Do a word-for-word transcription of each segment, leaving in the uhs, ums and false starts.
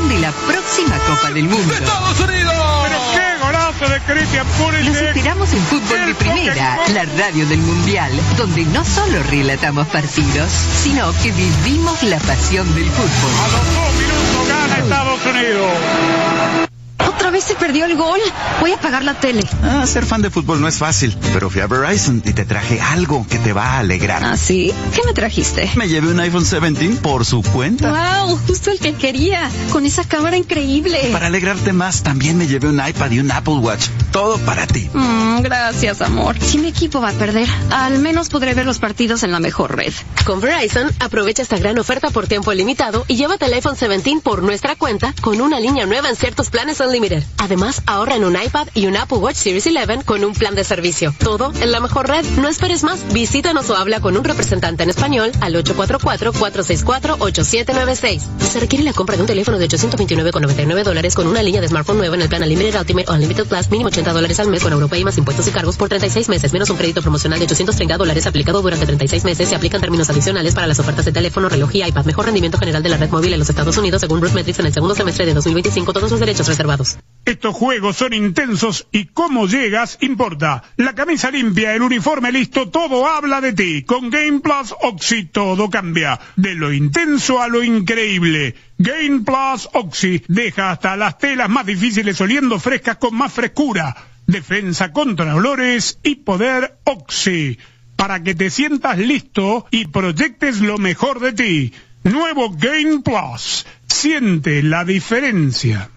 emoción de la próxima Copa del Mundo. ¡Estados Unidos! ¡Pero qué golazo de Christian Pulisic! Los esperamos en Fútbol de Primera, la radio del Mundial, donde no solo relatamos partidos, sino que vivimos la pasión del fútbol. A los dos minutos gana Estados Unidos. ¿Otra vez se perdió el gol? Voy a apagar la tele. Ah, ser fan de fútbol no es fácil, pero fui a Verizon y te traje algo que te va a alegrar. ¿Ah, sí? ¿Qué me trajiste? Me llevé un iPhone diecisiete por su cuenta. ¡Wow! Justo el que quería, con esa cámara increíble. Para alegrarte más, también me llevé un iPad y un Apple Watch. Todo para ti. Mm, gracias, amor. Si mi equipo va a perder, al menos podré ver los partidos en la mejor red. Con Verizon, aprovecha esta gran oferta por tiempo limitado y llévate el iPhone diecisiete por nuestra cuenta con una línea nueva en ciertos planes Unlimited. Además, ahorra en un iPad y un Apple Watch Series once con un plan de servicio. Todo en la mejor red. No esperes más. Visítanos o habla con un representante en español al ocho cuatro cuatro, cuatro seis cuatro, ocho siete nueve seis. Se requiere la compra de un teléfono de ochocientos veintinueve con noventa y nueve dólares con una línea de smartphone nueva en el plan Unlimited Ultimate o Unlimited Plus, mínimo ochenta dólares al mes con Europay más impuestos y cargos por treinta y seis meses, menos un crédito promocional de ochocientos treinta dólares aplicado durante treinta y seis meses. Se aplican términos adicionales para las ofertas de teléfono, reloj y iPad. Mejor rendimiento general de la red móvil en los Estados Unidos según Rootmetrics en el segundo semestre de dos mil veinticinco. Todos los derechos reservados. Estos juegos son intensos y cómo llegas importa. La camisa limpia, el uniforme listo, todo habla de ti. Con Game Plus Oxy todo cambia. De lo intenso a lo increíble. Game Plus Oxy deja hasta las telas más difíciles oliendo frescas con más frescura. Defensa contra olores y poder Oxy. Para que te sientas listo y proyectes lo mejor de ti. Nuevo Game Plus. Siente la diferencia.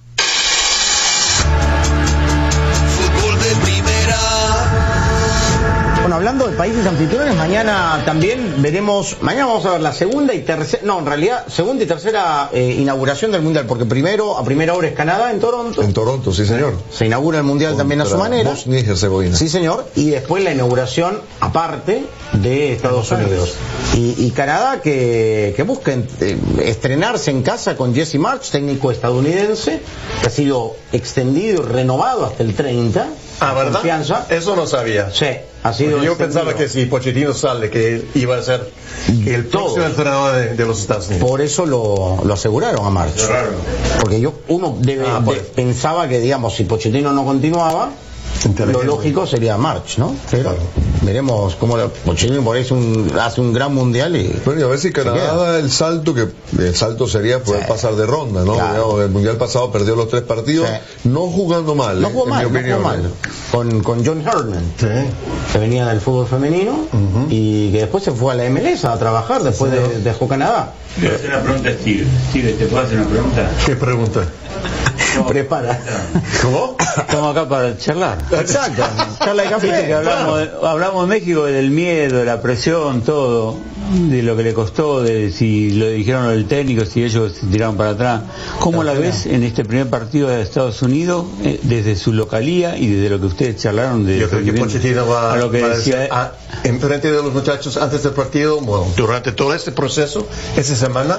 Bueno, hablando de países anfitriones, mañana también veremos, mañana vamos a ver la segunda y tercera, no, en realidad, segunda y tercera eh, inauguración del Mundial, porque primero, a primera hora es Canadá, en Toronto. En Toronto, sí señor. Se inaugura el Mundial Contra también a su manera. Bosnia y Herzegovina. Sí señor, y después la inauguración aparte de Estados Unidos. Y, y Canadá que, que busca eh, estrenarse en casa con Jesse Marsch, técnico estadounidense, que ha sido extendido y renovado hasta el treinta. Ah, ¿verdad? Confianza. Eso no sabía. Sí, ha sido Porque yo extendido. pensaba que si Pochettino sale, que él iba a ser el próximo entrenador de, de los Estados Unidos. Por eso lo, lo aseguraron a March. Porque yo uno debe, Ah, de- pues. pensaba que, digamos, si Pochettino no continuaba, lo lógico sería March, ¿no? Pero veremos cómo lo- Pochettino por ahí hace un, hace un gran mundial y... Bueno, y a ver si Se Canadá queda. da el salto, que el salto sería poder Sí. pasar de ronda, ¿no? Claro. Digamos, el mundial pasado perdió los tres partidos, Sí. no jugando mal. No eh, jugó en mal, mi no opinión. jugó mal. Con, con John Herdman, Sí. que venía del fútbol femenino y que después se fue a la M L S a trabajar después de, dejó Canadá. Quiero hacer una pregunta a Steve. Steve, ¿te puedo hacer una pregunta? ¿Qué pregunta? Prepara. ¿Cómo? Estamos acá para charlar. Exacto. Charla de café. Viste que hablamos, de, hablamos de México, del miedo, de la presión, todo, de lo que le costó, de si lo dijeron del técnico, si ellos se tiraron para atrás. ¿Cómo la ves en este primer partido de Estados Unidos, eh, desde su localía y desde lo que ustedes charlaron? De Yo creo que Pochettino va, a lo que va a decía, decir, ah, en frente de los muchachos antes del partido, bueno, durante todo este proceso, esa semana,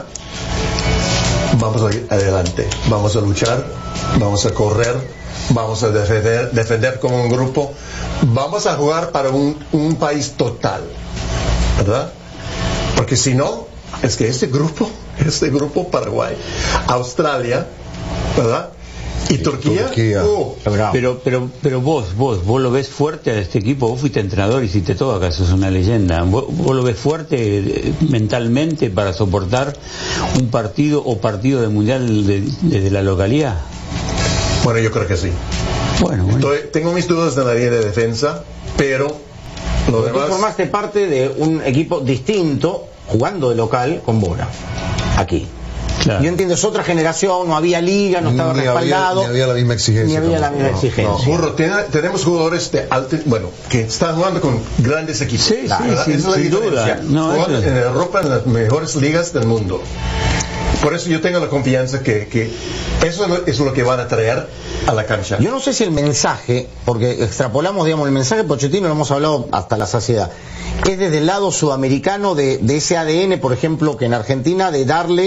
vamos a ir adelante, vamos a luchar, vamos a correr, vamos a defender, defender como un grupo, vamos a jugar para un, un país total, ¿verdad? Porque si no, es que este grupo, este grupo Paraguay, Australia, ¿verdad? Y Turquía, Turquía. uh, pero, pero, pero vos, vos, vos lo ves fuerte a este equipo. Vos fuiste entrenador, hiciste todo acá, sos una leyenda. ¿Vos, vos lo ves fuerte eh, mentalmente para soportar un partido o partido de mundial de- desde la localidad? bueno, yo creo que sí. Bueno, bueno. Estoy- tengo mis dudas de la línea de defensa, pero lo Porque tú demás... formaste parte de un equipo distinto, jugando de local con Bora, aquí. Claro. Yo entiendo, es otra generación, no había liga, no estaba Ni había- respaldado. ni había la misma exigencia Ni había la tampoco. misma No, exigencia. Burro, tiene- tenemos jugadores de alto, bueno, que están jugando con grandes equipos. Sí, sí, ¿verdad? sin- Esa es la sin diferencia. duda. No, Juegan eso es- en Europa en las mejores ligas del mundo. Por eso yo tengo la confianza que, que eso es lo, es lo que van a traer a la cancha. Yo no sé si el mensaje, porque extrapolamos, digamos, el mensaje de Pochettino, lo hemos hablado hasta la saciedad, es desde el lado sudamericano de, de ese A D N, por ejemplo, que en Argentina, de darle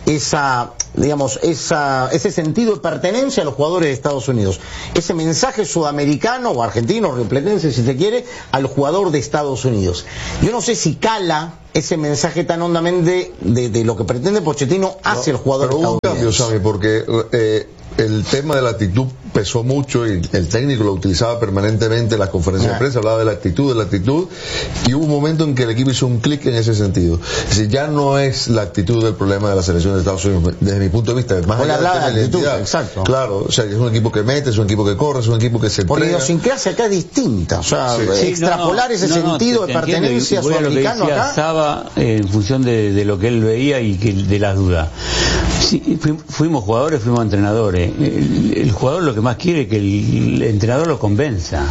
esa, digamos, esa, ese sentido de pertenencia a los jugadores de Estados Unidos, ese mensaje sudamericano o argentino, rioplatense si se quiere, al jugador de Estados Unidos. Yo no sé si cala ese mensaje tan hondamente de, de lo que pretende Pochettino hacia no, el jugador pero de Estados Unidos. Pero hubo un cambio, Sammy, porque eh, el tema de la actitud pesó mucho y el técnico lo utilizaba permanentemente en las conferencias de prensa, hablaba de la actitud, de la actitud, y hubo un momento en que el equipo hizo un clic en ese sentido. Es decir, ya no es la actitud del problema de la selección de Estados Unidos, desde mi punto de vista, más allá de la actitud, exacto. Claro, o sea, es un equipo que mete, es un equipo que corre, es un equipo que se Por entrega. la idiosincrasia acá es distinta, o sea, sí. Sí, extrapolar no, no, ese no, sentido no, te, de te pertenencia entiendo, sudamericano lo que acá. Saba, eh, en función de, de lo que él veía y que, de las dudas. Sí, fuimos jugadores, fuimos entrenadores. El, el jugador lo que más quiere es que el, el entrenador lo convenza.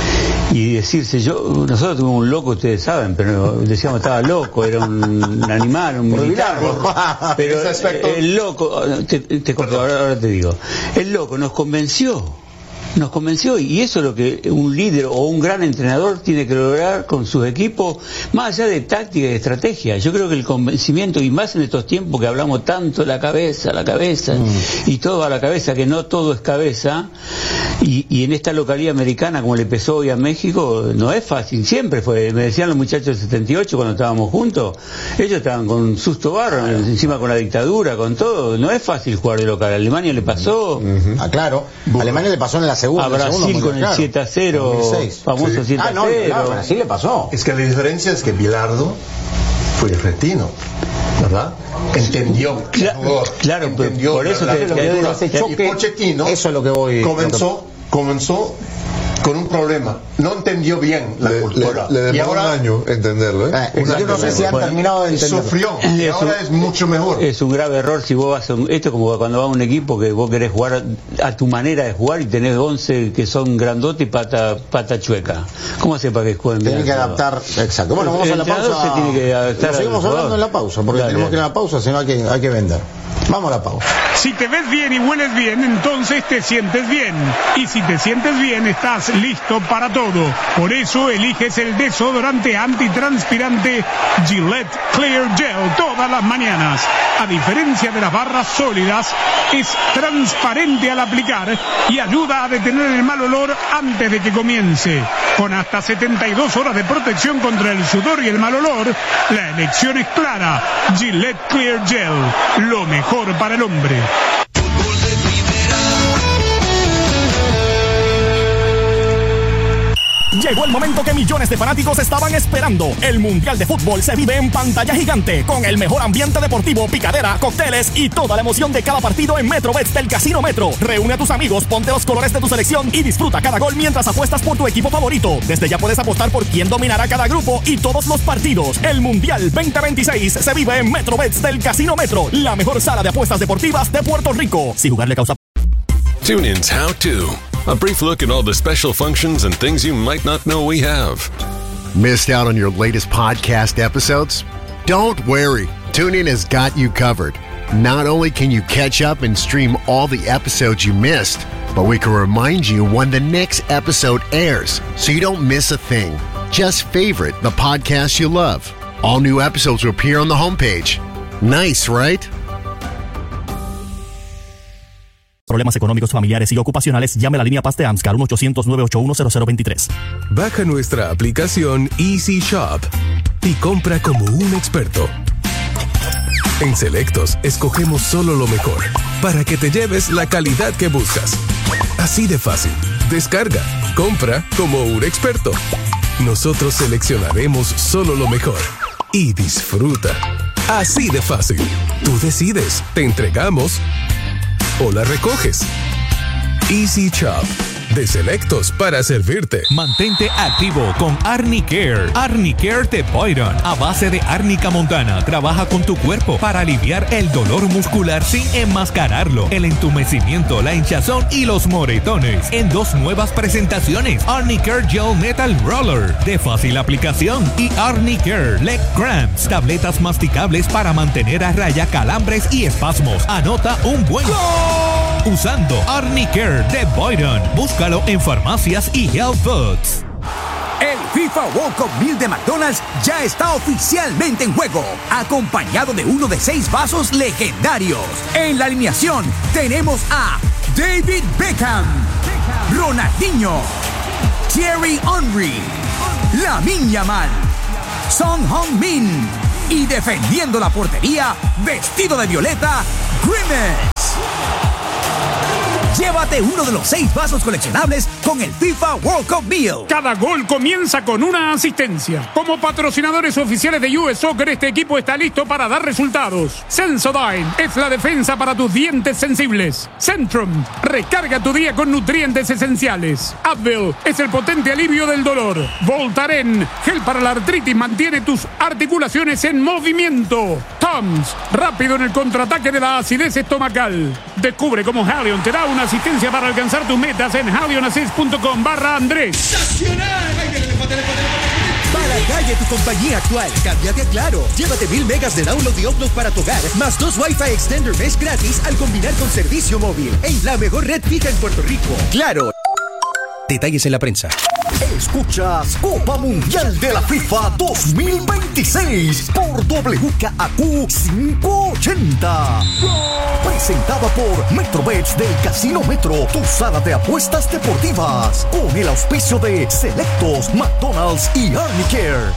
Y decirse, yo, nosotros tuvimos un loco, ustedes saben, pero decíamos estaba loco, era un animal, un militar. Pero el loco, te, te corto, ahora, ahora te digo, el loco nos convenció. Nos convenció, y eso es lo que un líder o un gran entrenador tiene que lograr con sus equipos, más allá de táctica y de estrategia. Yo creo que el convencimiento, y más en estos tiempos que hablamos tanto de la cabeza, la cabeza, mm. y todo a la cabeza, que no todo es cabeza, y, y en esta localidad americana, como le pesó hoy a México, no es fácil, siempre fue. Me decían los muchachos del setenta y ocho cuando estábamos juntos, ellos estaban con susto barro, encima con la dictadura, con todo, no es fácil jugar de local. A Alemania le pasó. Uh-huh. Ah, claro, a Alemania le pasó en la segunda, a Brasil segundo, con el claro. siete a cero, famoso sí. siete a cero. Ah, no, claro, Brasil le pasó. Es que la diferencia es que Bilardo fue argentino, ¿verdad? Entendió. Claro, claro, entendió, por eso te, te, te, ese choque, y Pochettino eso es lo que voy comenzó, comenzó con un problema, no entendió bien la le, cultura. Le, le demoró y ahora, un año entenderlo, ¿eh? eh yo no sé si han bueno, terminado de entenderlo. Sufrió, y es ahora un, es mucho mejor. Es un grave error si vos vas a un, esto es como cuando vas a un equipo que vos querés jugar a, a tu manera de jugar y tenés once que son grandotes y pata, pata chueca. ¿Cómo hace para que jueguen bien? Tiene que adaptar, exacto. Bueno, vamos el a la pausa. Se tiene que adaptar. Lo seguimos hablando en la pausa, porque Dale. tenemos que ir a la pausa, si no hay que, hay que vender. Vamos a la pausa. Si te ves bien y hueles bien, entonces te sientes bien. Y si te sientes bien, estás listo para todo. Por eso eliges el desodorante antitranspirante Gillette Clear Gel todas las mañanas. A diferencia de las barras sólidas, es transparente al aplicar y ayuda a detener el mal olor antes de que comience. Con hasta setenta y dos horas de protección contra el sudor y el mal olor, la elección es clara. Gillette Clear Gel, lo mejor para el hombre. Llegó el momento que millones de fanáticos estaban esperando. El Mundial de Fútbol se vive en pantalla gigante, con el mejor ambiente deportivo, picadera, cócteles y toda la emoción de cada partido en MetroBets del Casino Metro. Reúne a tus amigos, ponte los colores de tu selección y disfruta cada gol mientras apuestas por tu equipo favorito. Desde ya puedes apostar por quién dominará cada grupo y todos los partidos. El Mundial veinte veintiséis se vive en MetroBets del Casino Metro, la mejor sala de apuestas deportivas de Puerto Rico. Si jugar le causa... TuneIn's How To. A brief look at all the special functions and things you might not know we have. Missed out on your latest podcast episodes? Don't worry. TuneIn has got you covered. Not only can you catch up and stream all the episodes you missed, but we can remind you when the next episode airs so you don't miss a thing. Just favorite the podcast you love. All new episodes will appear on the homepage. Nice, right? Problemas económicos, familiares y ocupacionales, llame a la línea Paz de AMSCAR uno ochocientos, nueve ocho uno, cero cero dos tres. Baja nuestra aplicación Easy Shop y compra como un experto. En Selectos, escogemos solo lo mejor para que te lleves la calidad que buscas. Así de fácil. Descarga, compra como un experto. Nosotros seleccionaremos solo lo mejor y disfruta. Así de fácil. Tú decides, te entregamos o la recoges. Easy Shop, de Selectos para servirte. Mantente activo con Arnicare. Arnicare de Boyron, a base de árnica montana, trabaja con tu cuerpo para aliviar el dolor muscular sin enmascararlo, el entumecimiento, la hinchazón y los moretones. En dos nuevas presentaciones: Arnicare Gel Metal Roller, de fácil aplicación, y Arnicare Leg Cramps, tabletas masticables para mantener a raya calambres y espasmos. Anota un buen ¡Gol! Usando Arnicare de Boyron. Búscalo en farmacias y health foods. El FIFA World Cup Meal de McDonald's ya está oficialmente en juego, acompañado de uno de seis vasos legendarios. En la alineación tenemos a David Beckham, Ronaldinho, Thierry Henry, Lamine Yamal, Son Heung-min y defendiendo la portería, vestido de violeta, Grimace. Llévate uno de los seis vasos coleccionables con el FIFA World Cup Meal. Cada gol comienza con una asistencia. Como patrocinadores oficiales de U S Soccer, este equipo está listo para dar resultados. Sensodyne es la defensa para tus dientes sensibles. Centrum, recarga tu día con nutrientes esenciales. Advil es el potente alivio del dolor. Voltaren, gel para la artritis, mantiene tus articulaciones en movimiento. Tums, rápido en el contraataque de la acidez estomacal. Descubre cómo Halion te da una asistencia para alcanzar tus metas en halionassist punto com barra Andrés. Para calle tu compañía actual, cámbiate a Claro. Llévate mil megas de download y upload para tu hogar, más dos Wi-Fi Extender Mesh gratis al combinar con servicio móvil. En la mejor red fija en Puerto Rico. Claro. Detalles en la prensa. Escuchas Copa Mundial de la FIFA dos mil veintiséis por W K A Q quinientos ochenta. Presentada por Metrobets del Casino Metro, tu sala de apuestas deportivas. Con el auspicio de Selectos, McDonald's y Arnicare.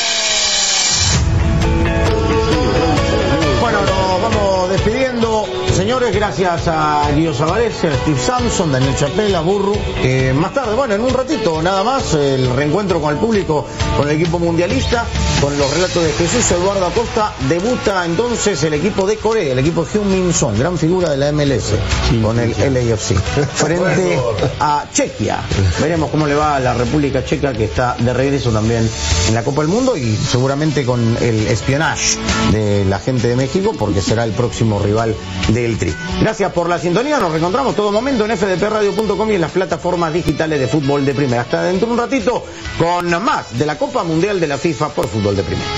Bueno, nos vamos despidiendo. Señores, gracias a Guido Zavarez, a Steve Sampson, Daniel Chapela, Burru. Eh, más tarde, bueno, en un ratito nada más, el reencuentro con el público, con el equipo mundialista, con los relatos de Jesús Eduardo Acosta. Debuta entonces el equipo de Corea, el equipo de Heung-min Son, gran figura de la M L S, sí, con el L A F C, frente a Chequia. Veremos cómo le va a la República Checa, que está de regreso también en la Copa del Mundo y seguramente con el espionage de la gente de México, porque será el próximo rival de el Tri. Gracias por la sintonía, nos reencontramos todo momento en f d p radio punto com y en las plataformas digitales de fútbol de primera. Hasta dentro de un ratito con más de la Copa Mundial de la FIFA por fútbol de primera.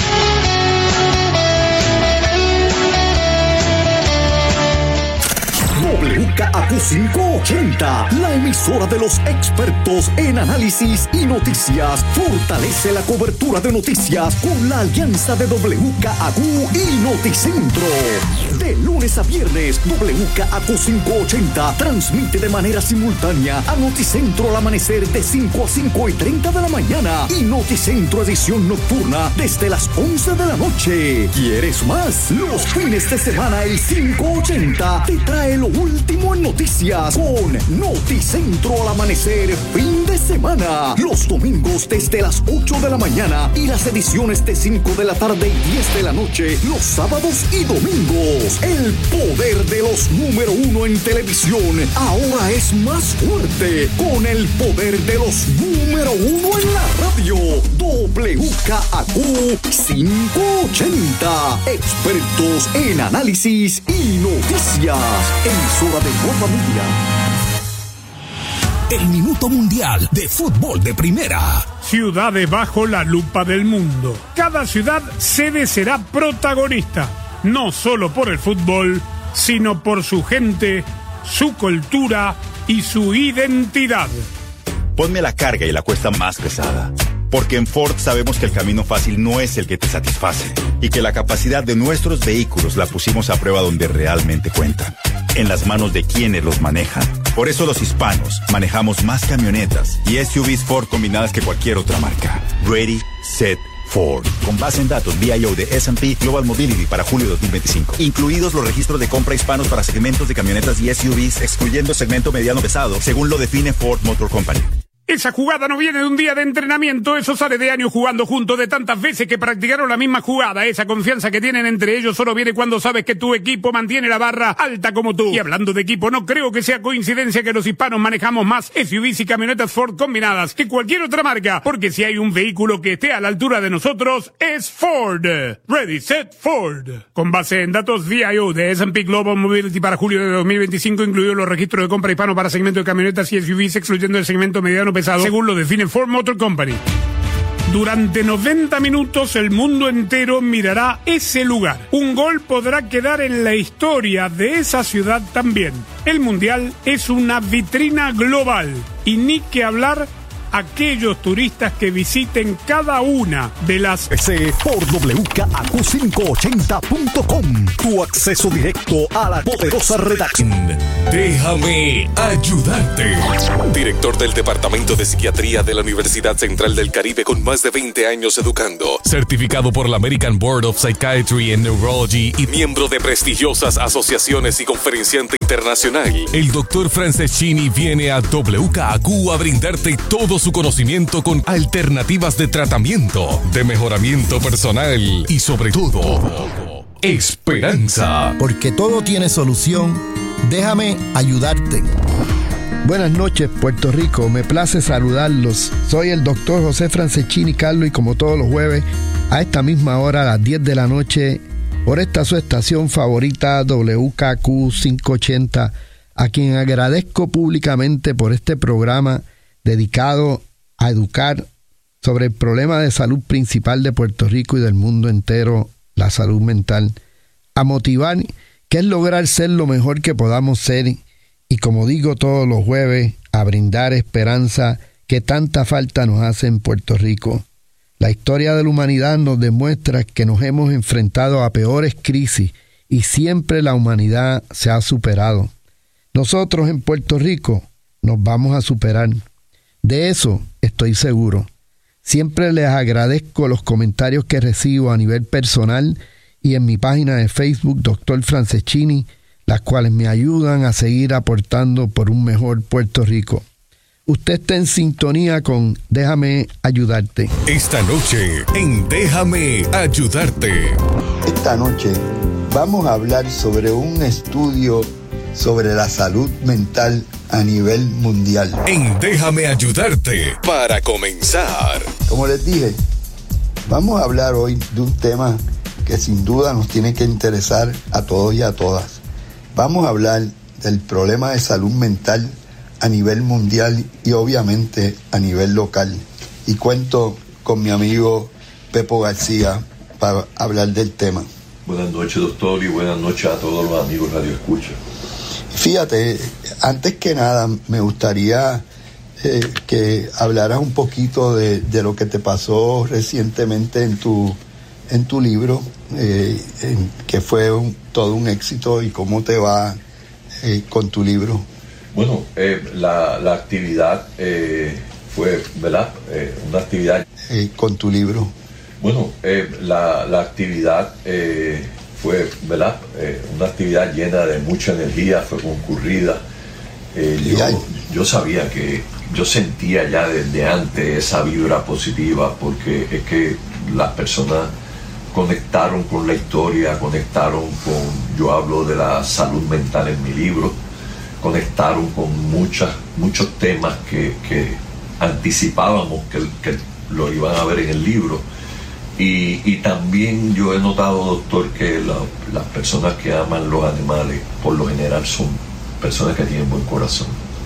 W K A Q quinientos ochenta, la emisora de los expertos en análisis y noticias, fortalece la cobertura de noticias con la alianza de W K A Q y Noticentro. De lunes a viernes, W K A Q quinientos ochenta transmite de manera simultánea a Noticentro al amanecer de cinco a cinco y treinta de la mañana y Noticentro edición nocturna desde las once de la noche. ¿Quieres más? Los fines de semana el quinientos ochenta te trae lo último en noticias con Noticentro al amanecer fin de semana. Los domingos desde las ocho de la mañana y las ediciones de cinco de la tarde y diez de la noche los sábados y domingos. El poder de los número uno en televisión ahora es más fuerte con el poder de los número uno en la radio. W K A Q quinientos ochenta, expertos en análisis y noticias. Emisora de Copa Mundial. El minuto mundial de fútbol de primera. Ciudades bajo la lupa del mundo. Cada ciudad sede será protagonista, no solo por el fútbol, sino por su gente, su cultura y su identidad. Ponme la carga y la cuesta más pesada. Porque en Ford sabemos que el camino fácil no es el que te satisface y que la capacidad de nuestros vehículos la pusimos a prueba donde realmente cuenta, en las manos de quienes los manejan. Por eso los hispanos manejamos más camionetas y S U Vs Ford combinadas que cualquier otra marca. Ready, Set, Ford. Con base en datos V I O de S and P Global Mobility para julio dos mil veinticinco. Incluidos los registros de compra hispanos para segmentos de camionetas y S U Vs, excluyendo segmento mediano pesado, según lo define Ford Motor Company. Esa jugada no viene de un día de entrenamiento, eso sale de años jugando juntos, de tantas veces que practicaron la misma jugada. Esa confianza que tienen entre ellos solo viene cuando sabes que tu equipo mantiene la barra alta como tú. Y hablando de equipo, no creo que sea coincidencia que los hispanos manejamos más S U Vs y camionetas Ford combinadas que cualquier otra marca, porque si hay un vehículo que esté a la altura de nosotros, es Ford. Ready, Set, Ford. Con base en datos V I O de S and P Global Mobility para julio de dos mil veinticinco, incluidos los registros de compra hispano para segmento de camionetas y S U Vs, excluyendo el segmento mediano pesado, según lo define Ford Motor Company. Durante noventa minutos el mundo entero mirará ese lugar. Un gol podrá quedar en la historia de esa ciudad también. El Mundial es una vitrina global y ni que hablar aquellos turistas que visiten cada una de las Ese por W K A Q quinientos ochenta punto com, tu acceso directo a la poderosa redacción. Déjame ayudarte. Director del Departamento de Psiquiatría de la Universidad Central del Caribe con más de veinte años educando. Certificado por la American Board of Psychiatry and Neurology y miembro de prestigiosas asociaciones y conferenciante internacional. El doctor Franceschini viene a W K A Q a brindarte todo su conocimiento con alternativas de tratamiento, de mejoramiento personal y sobre todo, esperanza. Porque todo tiene solución, déjame ayudarte. Buenas noches, Puerto Rico. Me place saludarlos. Soy el doctor José Franceschini Carlos y como todos los jueves, a esta misma hora, a las diez de la noche, por esta su estación favorita, W K A Q quinientos ochenta, a quien agradezco públicamente por este programa dedicado a educar sobre el problema de salud principal de Puerto Rico y del mundo entero, la salud mental, a motivar que es lograr ser lo mejor que podamos ser y, como digo todos los jueves, a brindar esperanza que tanta falta nos hace en Puerto Rico. La historia de la humanidad nos demuestra que nos hemos enfrentado a peores crisis y siempre la humanidad se ha superado. Nosotros en Puerto Rico nos vamos a superar. De eso estoy seguro. Siempre les agradezco los comentarios que recibo a nivel personal y en mi página de Facebook, doctor Franceschini, las cuales me ayudan a seguir aportando por un mejor Puerto Rico. Usted está en sintonía con Déjame Ayudarte. Esta noche en Déjame Ayudarte. Esta noche vamos a hablar sobre un estudio sobre la salud mental a nivel mundial. En Déjame Ayudarte, para comenzar. Como les dije, vamos a hablar hoy de un tema que sin duda nos tiene que interesar a todos y a todas. Vamos a hablar del problema de salud mental a nivel mundial y obviamente a nivel local. Y cuento con mi amigo Pepo García para hablar del tema. Buenas noches, doctor, y buenas noches a todos los amigos Radio Escucha. Fíjate, antes que nada me gustaría eh, que hablaras un poquito de, de lo que te pasó recientemente en tu en tu libro, eh, en, que fue un, todo un éxito, y cómo te va eh, con tu libro. Bueno, eh, la, la actividad eh, fue, ¿verdad? Eh, una actividad... Eh, con tu libro. Bueno, eh, la, la actividad... Eh, fue, ¿verdad? Eh, una actividad llena de mucha energía, fue concurrida. Eh, yo, yo sabía que, yo sentía ya desde antes esa vibra positiva, porque es que las personas conectaron con la historia, conectaron con, yo hablo de la salud mental en mi libro, conectaron con muchas, muchos temas que, que anticipábamos que, que lo iban a ver en el libro. Y, y también yo he notado, doctor, que la, las personas que aman los animales, por lo general, son personas que tienen buen corazón.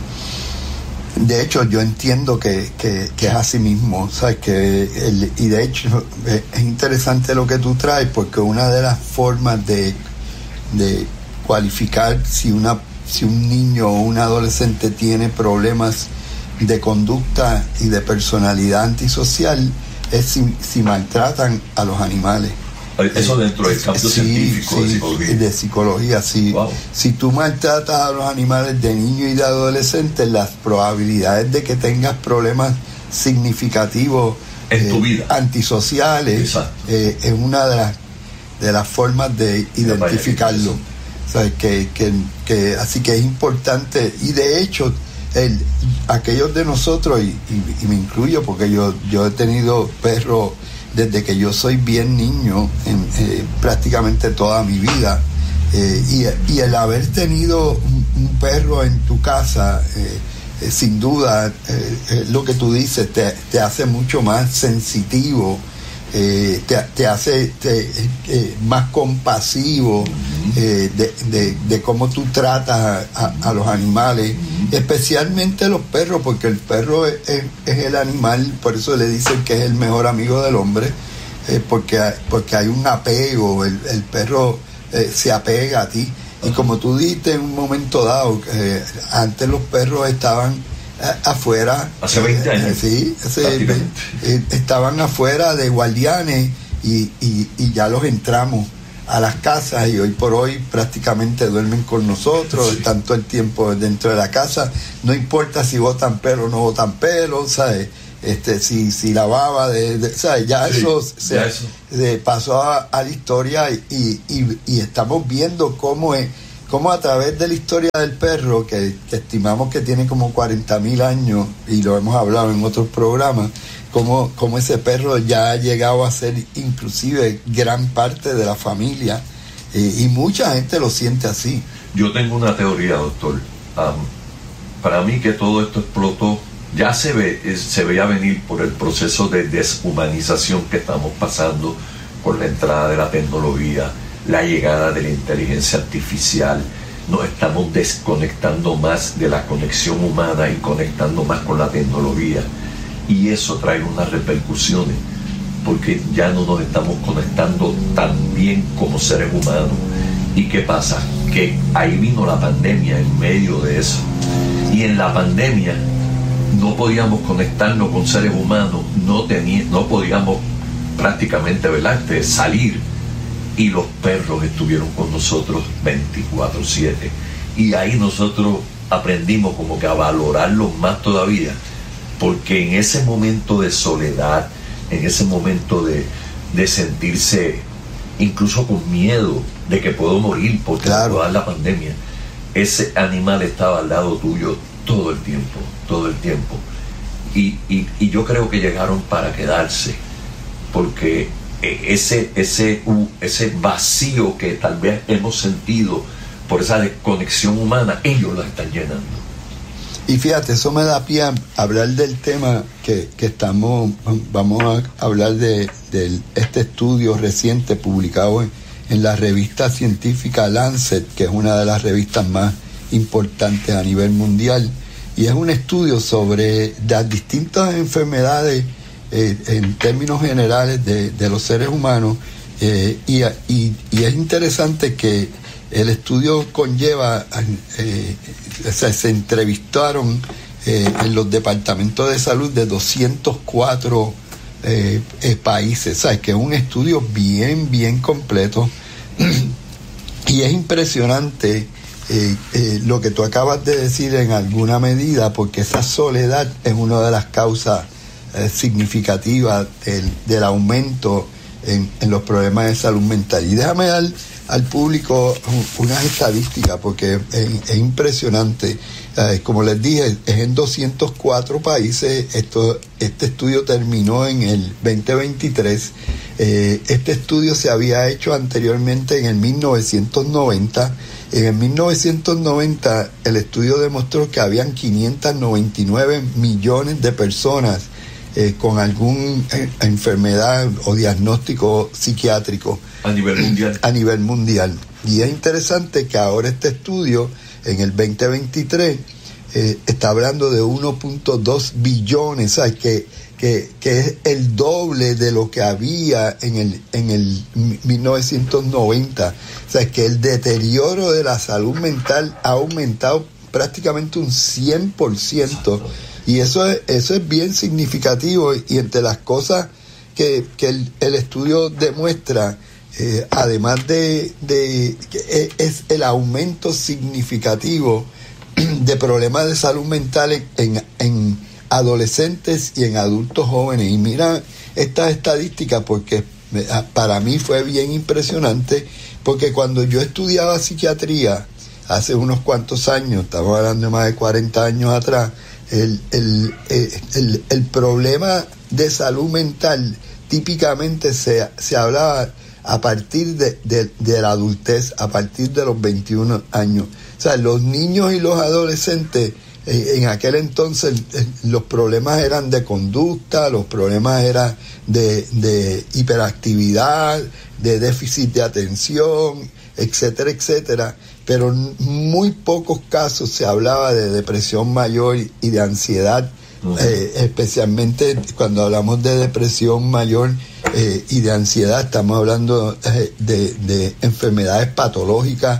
De hecho, yo entiendo que, que, que es así mismo, ¿sabes? Que el, y de hecho, es interesante lo que tú traes, porque una de las formas de, de cualificar si, una, si un niño o un adolescente tiene problemas de conducta y de personalidad antisocial es si, si maltratan a los animales. Eso dentro del campo sí, científico sí, de psicología. De psicología, sí. Wow. Si tú maltratas a los animales de niño y de adolescente, las probabilidades de que tengas problemas significativos en tu eh, vida antisociales eh, es una de las de las formas de identificarlo. O sea, que, que, que, así que es importante, y de hecho el, aquellos de nosotros, y, y, y me incluyo porque yo, yo he tenido perros desde que yo soy bien niño, en, eh, prácticamente toda mi vida, eh, y, y el haber tenido un, un perro en tu casa, eh, eh, sin duda, eh, eh, lo que tú dices, te, te hace mucho más sensitivo, eh, te, te hace te, eh, más compasivo eh, de, de, de cómo tú tratas a, a, a los animales, especialmente los perros, porque el perro es, es, es el animal, por eso le dicen que es el mejor amigo del hombre, eh, porque, porque hay un apego, el, el perro eh, se apega a ti, y como tú dijiste en un momento dado, eh, antes los perros estaban afuera. Hace veinte años. Eh, sí, hace, eh, estaban afuera de guardianes y, y, y ya los entramos a las casas y hoy por hoy prácticamente duermen con nosotros, sí. Están todo el tiempo dentro de la casa, no importa si botan pelo o no botan pelo, ¿sabes? Este, si, si la baba de, de ¿sabes? Ya sí, eso, se, ya eso se pasó a, a la historia y, y, y estamos viendo cómo es, cómo a través de la historia del perro, que, que estimamos que tiene como cuarenta mil años, y lo hemos hablado en otros programas, cómo, cómo ese perro ya ha llegado a ser inclusive gran parte de la familia, eh, y mucha gente lo siente así. Yo tengo una teoría, doctor. Um, para mí que todo esto explotó, ya se ve, se veía venir por el proceso de deshumanización que estamos pasando con la entrada de la tecnología, la llegada de la inteligencia artificial. Nos estamos desconectando más de la conexión humana y conectando más con la tecnología, y eso trae unas repercusiones porque ya no nos estamos conectando tan bien como seres humanos. ¿Y qué pasa? Que ahí vino la pandemia en medio de eso, y en la pandemia no podíamos conectarnos con seres humanos, no, tenía, no podíamos prácticamente, ¿verdad?, este, salir, y los perros estuvieron con nosotros veinticuatro siete, y ahí nosotros aprendimos como que a valorarlos más todavía, porque en ese momento de soledad, en ese momento de, de sentirse incluso con miedo de que puedo morir porque claro, puedo dar la pandemia, ese animal estaba al lado tuyo todo el tiempo, todo el tiempo. Y, y, y yo creo que llegaron para quedarse, porque ese, ese, uh, ese vacío que tal vez hemos sentido por esa desconexión humana, ellos lo están llenando. Y fíjate, eso me da pie a hablar del tema que, que estamos, vamos a hablar de, de este estudio reciente publicado en, en la revista científica Lancet, que es una de las revistas más importantes a nivel mundial, y es un estudio sobre las distintas enfermedades eh, en términos generales de, de los seres humanos, eh, y, y, y es interesante que el estudio conlleva, eh, o sea, se entrevistaron eh, en los departamentos de salud de doscientos cuatro eh, eh, países, ¿sabes? Que es un estudio bien, bien completo, y es impresionante eh, eh, lo que tú acabas de decir en alguna medida, porque esa soledad es una de las causas eh, significativas del, del aumento en, en los problemas de salud mental. Y déjame dar al público unas estadísticas, porque es, es impresionante. Eh, como les dije, es en doscientos cuatro países. Esto, este estudio terminó en el veinte veintitrés. Eh, este estudio se había hecho anteriormente en el mil novecientos noventa. En el mil novecientos noventa el estudio demostró que habían quinientos noventa y nueve millones de personas eh, con alguna eh, enfermedad o diagnóstico psiquiátrico a nivel mundial. A nivel mundial. Y es interesante que ahora este estudio, en el veinte veintitrés, eh, está hablando de uno punto dos billones, ¿sabes? Que, que, que es el doble de lo que había en el, en el mil novecientos noventa. O sea, que el deterioro de la salud mental ha aumentado prácticamente un cien por ciento. Exacto. Y eso es, eso es bien significativo, y entre las cosas que, que el, el estudio demuestra, Eh, además de, de que es el aumento significativo de problemas de salud mental en, en, en adolescentes y en adultos jóvenes. Y mira estas estadísticas, porque para mí fue bien impresionante, porque cuando yo estudiaba psiquiatría hace unos cuantos años, estamos hablando de más de cuarenta años atrás, el, el, el, el, el problema de salud mental típicamente se, se hablaba a partir de, de, de la adultez, a partir de los veintiún años. O sea, los niños y los adolescentes, eh, en aquel entonces eh, los problemas eran de conducta, los problemas eran de, de hiperactividad, de déficit de atención, etcétera, etcétera. Pero en muy pocos casos se hablaba de depresión mayor y de ansiedad. Uh-huh. Eh, especialmente cuando hablamos de depresión mayor eh, y de ansiedad, estamos hablando eh, de, de enfermedades patológicas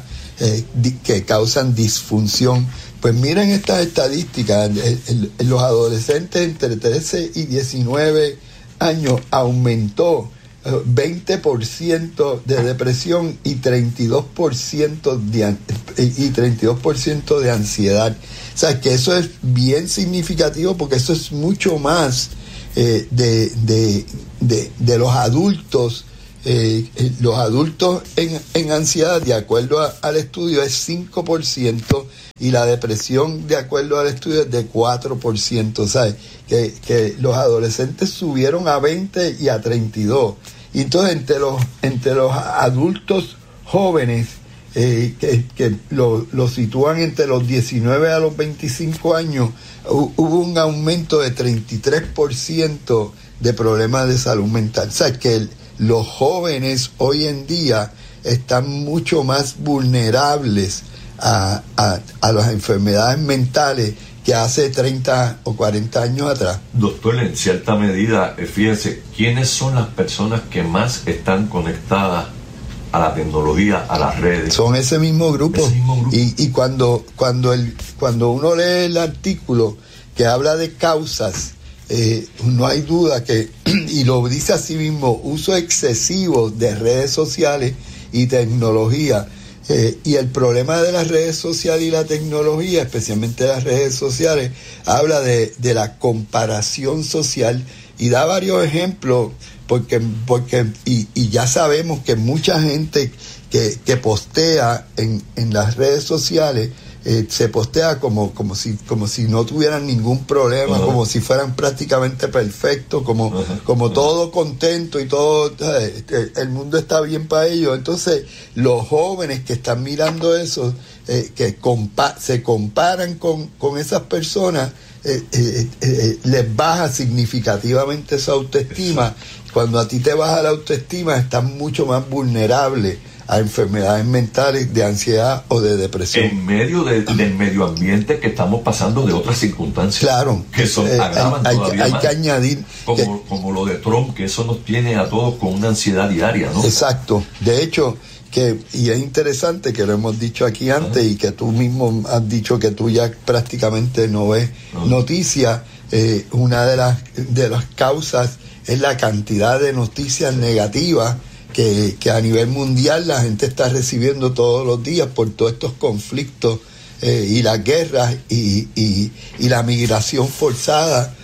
eh, di, que causan disfunción. Pues miren estas estadísticas, el, el, el, los adolescentes entre trece y diecinueve años aumentó veinte por ciento de depresión y treinta y dos por ciento de, y treinta y dos por ciento de ansiedad. O sea, que eso es bien significativo porque eso es mucho más eh, de, de, de, de los adultos. Eh, los adultos en, en ansiedad, de acuerdo a, al estudio, es cinco por ciento y la depresión, de acuerdo al estudio, es de cuatro por ciento. ¿Sabes? Que, que los adolescentes subieron a veinte y a treinta y dos. Y entonces entre los, entre los adultos jóvenes, eh, que, que lo, lo sitúan entre los diecinueve a los veinticinco años, hubo un aumento de treinta y tres por ciento de problemas de salud mental. O sea, que el, los jóvenes hoy en día están mucho más vulnerables a, a, a las enfermedades mentales que hace treinta o cuarenta años atrás. Doctor, en cierta medida, fíjense, ¿quiénes son las personas que más están conectadas a la tecnología, a las redes? Son ese mismo grupo. Ese mismo grupo. Y, y cuando, cuando, el, cuando uno lee el artículo que habla de causas, Eh, no hay duda que, y lo dice así mismo, uso excesivo de redes sociales y tecnología. Eh, y el problema de las redes sociales y la tecnología, especialmente las redes sociales, habla de, de la comparación social y da varios ejemplos, porque, porque y, y ya sabemos que mucha gente que, que postea en, en las redes sociales, Eh, se postea como como si como si no tuvieran ningún problema, uh-huh. como si fueran prácticamente perfectos, como uh-huh. como uh-huh. todo contento y todo, eh, el mundo está bien para ellos. Entonces los jóvenes que están mirando eso, eh, que compa- se comparan con, con esas personas, eh, eh, eh, les baja significativamente su autoestima. Cuando a ti te baja la autoestima, estás mucho más vulnerable a enfermedades mentales, de ansiedad o de depresión. En medio de, del medio ambiente que estamos pasando de otras circunstancias. Claro. Que son, eh, agravan hay, todavía hay más. que añadir... Como, que, como lo de Trump, que eso nos tiene a todos con una ansiedad diaria, ¿no? Exacto. De hecho, que y es interesante que lo hemos dicho aquí antes, uh-huh. y que tú mismo has dicho que tú ya prácticamente no ves uh-huh. noticias. Eh, una de las, de las causas es la cantidad de noticias negativas Que, que a nivel mundial la gente está recibiendo todos los días por todos estos conflictos eh, y las guerras y, y, y la migración forzada.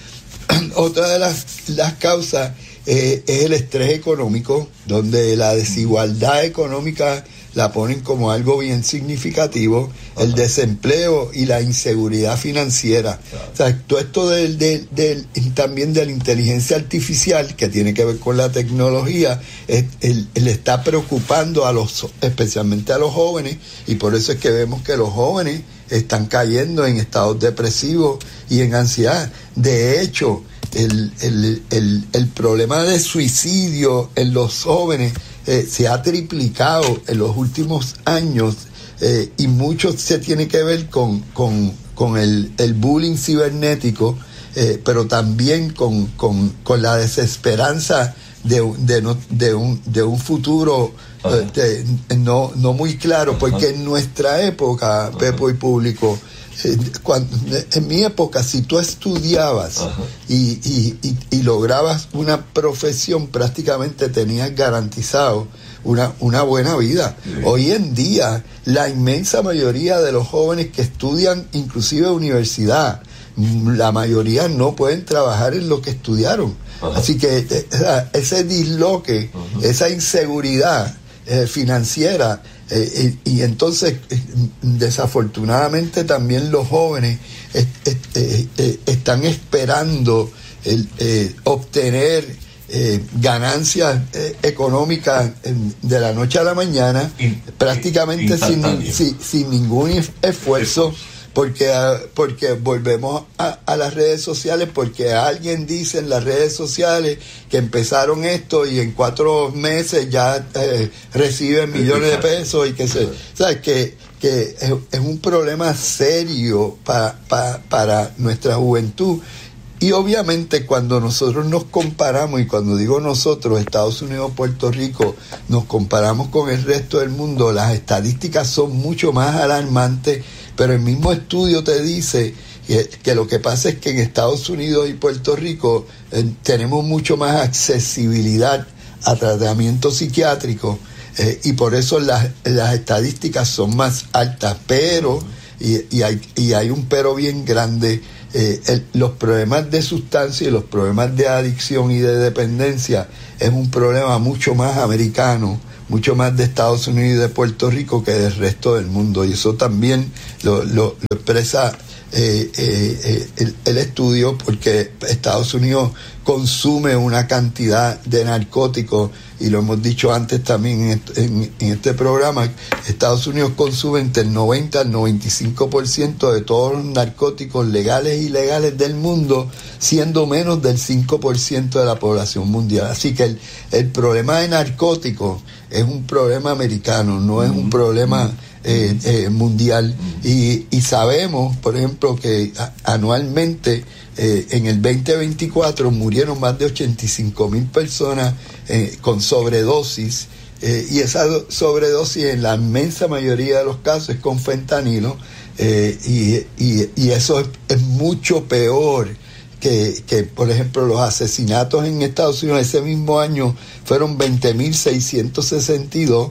Otra de las, las causas eh, es el estrés económico, donde la desigualdad económica la ponen como algo bien significativo, Ajá. el desempleo y la inseguridad financiera. Claro. O sea, todo esto del, del, del, también de la inteligencia artificial, que tiene que ver con la tecnología, es, el, le está preocupando a los, especialmente a los jóvenes, y por eso es que vemos que los jóvenes están cayendo en estados depresivos y en ansiedad. De hecho, el, el, el, el problema de suicidio en los jóvenes Eh, se ha triplicado en los últimos años, eh, y mucho se tiene que ver con, con, con el, el bullying cibernético, eh, pero también con, con, con la desesperanza de, de, no, de, un, de un futuro eh, de, no, no muy claro, porque en nuestra época, Pepo y público, Eh, cuando, en mi época, si tú estudiabas y, y, y, y lograbas una profesión, prácticamente tenías garantizado una, una buena vida. Sí. Hoy en día, la inmensa mayoría de los jóvenes que estudian, inclusive universidad, la mayoría no pueden trabajar en lo que estudiaron. Ajá. Así que eh, ese disloque, Ajá. esa inseguridad eh, financiera, Eh, y, y entonces eh, desafortunadamente también los jóvenes eh, eh, eh, están esperando el, eh, obtener eh, ganancias eh, económicas eh, de la noche a la mañana, In, prácticamente sin, sin, sin ningún esfuerzo, porque porque volvemos a, a las redes sociales, porque alguien dice en las redes sociales que empezaron esto y en cuatro meses ya eh, reciben millones de pesos y que se, ¿sabes? que que es, es un problema serio para, para para nuestra juventud. y obviamente cuando nosotros nos comparamos, y cuando digo nosotros, Estados Unidos, Puerto Rico, nos comparamos con el resto del mundo, las estadísticas son mucho más alarmantes, pero el mismo estudio te dice que, que lo que pasa es que en Estados Unidos y Puerto Rico eh, tenemos mucho más accesibilidad a tratamiento psiquiátrico, eh, y por eso las, las estadísticas son más altas, pero, y, y, hay, y hay un pero bien grande, eh, el, los problemas de sustancia y los problemas de adicción y de dependencia es un problema mucho más americano, mucho más de Estados Unidos y de Puerto Rico que del resto del mundo, y eso también lo, lo, lo expresa eh, eh, el, el estudio, porque Estados Unidos consume una cantidad de narcóticos, y lo hemos dicho antes también en este, en, en este programa, Estados Unidos consume entre el noventa al noventa y cinco por ciento de todos los narcóticos legales e ilegales del mundo, siendo menos del cinco por ciento de la población mundial. Así que el, el problema de narcóticos es un problema americano, no es un problema eh, eh, mundial, y, y sabemos, por ejemplo, que a, anualmente eh, en el veinte veinticuatro murieron más de ochenta y cinco mil personas eh, con sobredosis, eh, y esa sobredosis en la inmensa mayoría de los casos es con fentanilo, eh, y, y, y eso es, es mucho peor Que, que, por ejemplo, los asesinatos en Estados Unidos ese mismo año fueron veinte mil seiscientos sesenta y dos,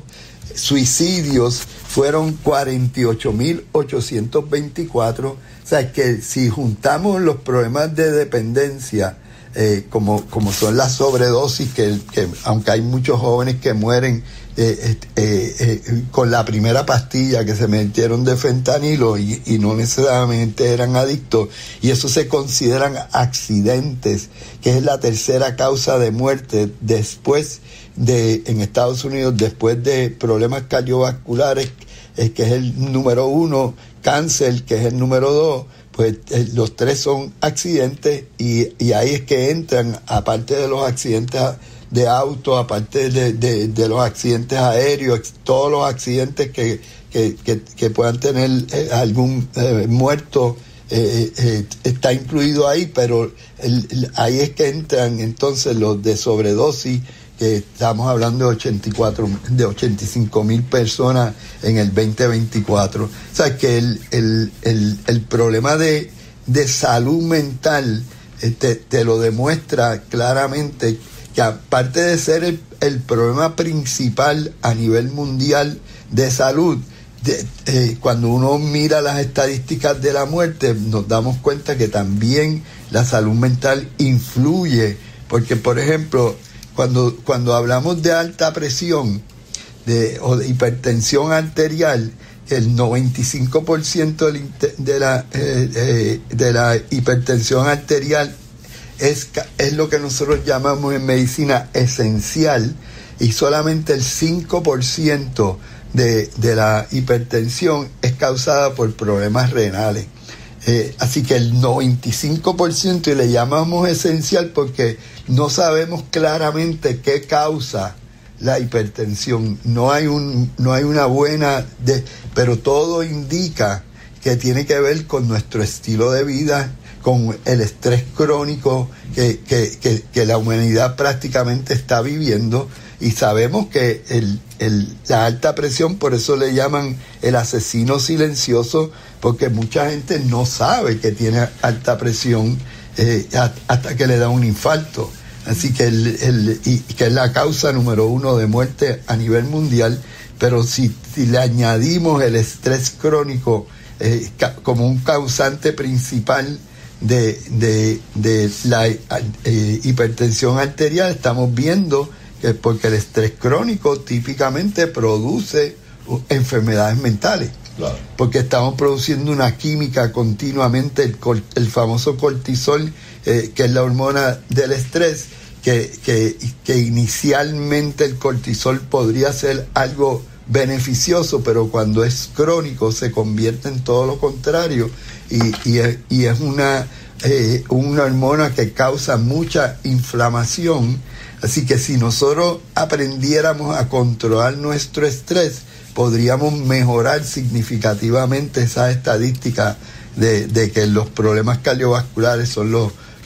suicidios fueron cuarenta y ocho mil ochocientos veinticuatro, o sea que si juntamos los problemas de dependencia, eh, como, como son las sobredosis, que, que aunque hay muchos jóvenes que mueren Eh, eh, eh, con la primera pastilla que se metieron de fentanilo y, y no necesariamente eran adictos, y eso se consideran accidentes, que es la tercera causa de muerte después de, en Estados Unidos, después de problemas cardiovasculares, eh, que es el número uno, cáncer, que es el número dos, pues eh, los tres son accidentes, y, y ahí es que entran, aparte de los accidentes de auto, aparte de, de, de los accidentes aéreos, todos los accidentes que, que, que, que puedan tener eh, algún eh, muerto, eh, eh, está incluido ahí, pero el, el, ahí es que entran entonces los de sobredosis, que estamos hablando de ochenta y cuatro, de ochenta y cinco mil personas en el veinte veinticuatro. O sea que el, el, el, el problema de, de salud mental eh, te, te lo demuestra claramente, que aparte de ser el, el problema principal a nivel mundial de salud, de, eh, cuando uno mira las estadísticas de la muerte, nos damos cuenta que también la salud mental influye, porque por ejemplo, cuando, cuando hablamos de alta presión de, o de hipertensión arterial, el noventa y cinco por ciento de la, de la, eh, eh, de la hipertensión arterial Es, es lo que nosotros llamamos en medicina esencial, y solamente el cinco por ciento de, de la hipertensión es causada por problemas renales. Eh, así que el noventa y cinco por ciento, y le llamamos esencial porque no sabemos claramente qué causa la hipertensión. No hay, un, no hay una buena, de, pero todo indica que tiene que ver con nuestro estilo de vida, con el estrés crónico que, que, que, que la humanidad prácticamente está viviendo, y sabemos que el, el, la alta presión, por eso le llaman el asesino silencioso, porque mucha gente no sabe que tiene alta presión eh, hasta que le da un infarto. Así que, el, el, y, que es la causa número uno de muerte a nivel mundial, pero si, si le añadimos el estrés crónico eh, ca, como un causante principal de, de, de la eh, hipertensión arterial, estamos viendo que porque el estrés crónico típicamente produce enfermedades mentales. Claro. Porque estamos produciendo una química continuamente, el, el famoso cortisol, eh, que es la hormona del estrés, que, que, que inicialmente el cortisol podría ser algo beneficioso, pero cuando es crónico se convierte en todo lo contrario, y, y, es, y es una, eh, una hormona que causa mucha inflamación. Así que si nosotros aprendiéramos a controlar nuestro estrés, podríamos mejorar significativamente esa estadística de, de que los problemas cardiovasculares son los,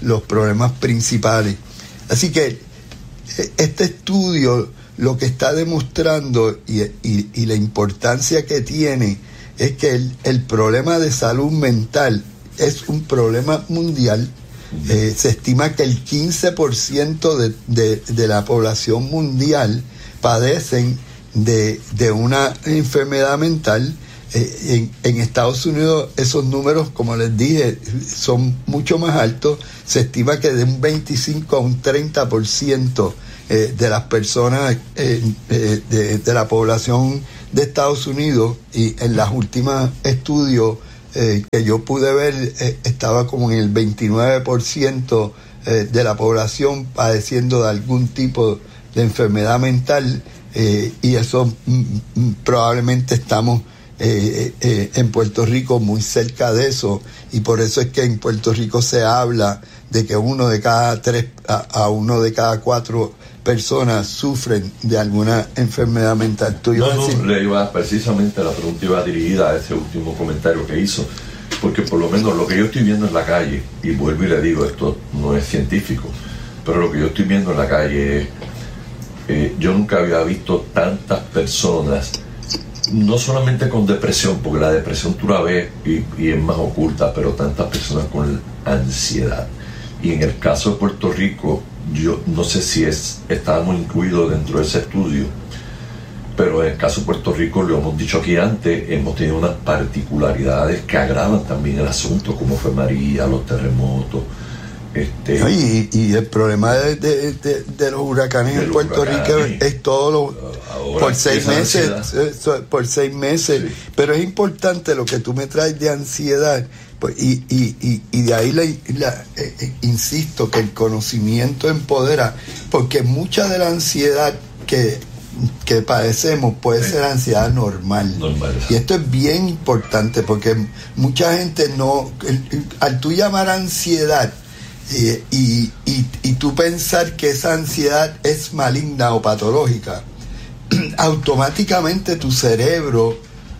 los problemas principales. Así que este estudio lo que está demostrando y, y, y la importancia que tiene es que el, el problema de salud mental es un problema mundial. Eh, se estima que el quince por ciento de, de, de la población mundial padecen de, de una enfermedad mental. Eh, en, en Estados Unidos esos números, como les dije, son mucho más altos. Se estima que de un veinticinco a un treinta por ciento eh, de las personas eh, eh, de, de la población de Estados Unidos, y en los últimos estudios eh, que yo pude ver eh, estaba como en el veintinueve por ciento eh, de la población padeciendo de algún tipo de enfermedad mental, eh, y eso mm, mm, probablemente estamos Eh, eh, en Puerto Rico muy cerca de eso, y por eso es que en Puerto Rico se habla de que uno de cada tres a, a uno de cada cuatro personas sufren de alguna enfermedad mental. ¿Tú ibas no, a decir? no, le iba, precisamente la pregunta iba dirigida a ese último comentario que hizo, porque por lo menos lo que yo estoy viendo en la calle, y vuelvo y le digo, esto no es científico, pero lo que yo estoy viendo en la calle es, eh, yo nunca había visto tantas personas, no solamente con depresión, porque la depresión tú la ves y, y es más oculta, pero tantas personas con ansiedad. Y en el caso de Puerto Rico, yo no sé si es estábamos incluidos dentro de ese estudio, pero en el caso de Puerto Rico, lo hemos dicho aquí antes, hemos tenido unas particularidades que agravan también el asunto, como fue María, los terremotos. Este, y, y el problema de, de, de, de los huracanes de en Puerto Rico es todo lo, por seis meses ansiedad. por seis meses sí. Pero es importante lo que tú me traes de ansiedad, pues, y, y, y, y de ahí la, la, eh, insisto que el conocimiento empodera, porque mucha de la ansiedad que que padecemos puede sí. ser ansiedad normal, normal y esto es bien importante, porque mucha gente no, al tú llamar ansiedad Y, y, y, y tú pensar que esa ansiedad es maligna o patológica, automáticamente tu cerebro